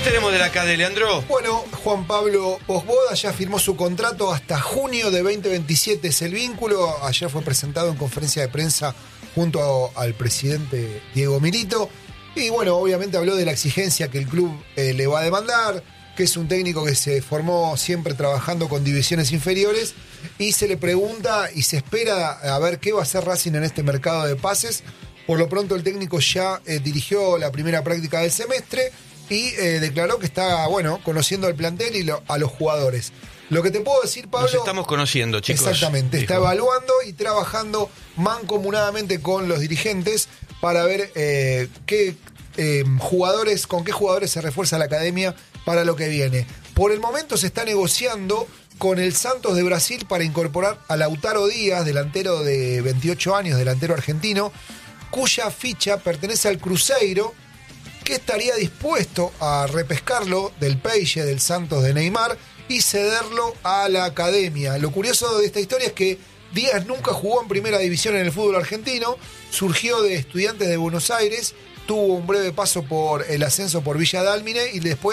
tenemos de la KD, Leandro? Bueno, Juan Pablo Posboda ya firmó su contrato hasta junio de 2027. Es el vínculo. Ayer fue presentado en conferencia de prensa junto al presidente Diego Milito. Y bueno, obviamente habló de la exigencia que el club le va a demandar, que es un técnico que se formó siempre trabajando con divisiones inferiores, y se le pregunta y se espera a ver qué va a hacer Racing en este mercado de pases. Por lo pronto el técnico ya dirigió la primera práctica del semestre y declaró que está, conociendo al plantel y a los jugadores. Lo que te puedo decir, Pablo... Nos estamos conociendo, chicos. Exactamente, dijo. está evaluando y trabajando mancomunadamente con los dirigentes para ver con qué jugadores se refuerza la academia para lo que viene. Por el momento se está negociando con el Santos de Brasil para incorporar a Lautaro Díaz, delantero de 28 años, delantero argentino, cuya ficha pertenece al Cruzeiro, que estaría dispuesto a repescarlo del Peixe, del Santos de Neymar, y cederlo a la academia. Lo curioso de esta historia es que Díaz nunca jugó en primera división en el fútbol argentino, surgió de Estudiantes de Buenos Aires, tuvo un breve paso por el ascenso por Villa Dálmine y después